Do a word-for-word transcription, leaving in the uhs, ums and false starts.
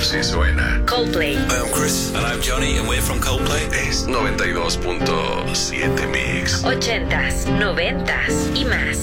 sí suena. Coldplay. Hi, I'm Chris. And I'm Johnny, and we're from Coldplay. Es noventa y dos punto siete Mix. Ochentas, noventas y más.